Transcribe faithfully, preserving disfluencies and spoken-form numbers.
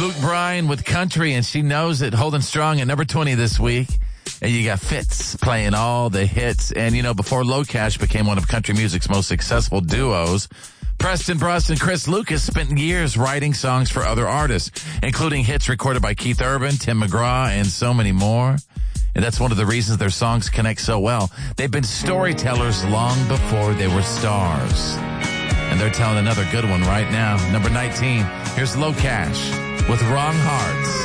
Luke Bryan with Country, and she knows it, holding strong at number twenty this week. And you got Fitz playing all the hits. And, you know, before Low Cash became one of country music's most successful duos, Preston Brust and Chris Lucas spent years writing songs for other artists, including hits recorded by Keith Urban, Tim McGraw, and so many more. And that's one of the reasons their songs connect so well. They've been storytellers long before they were stars. And they're telling another good one right now. Number nineteen, here's Low Cash with Wrong Hearts.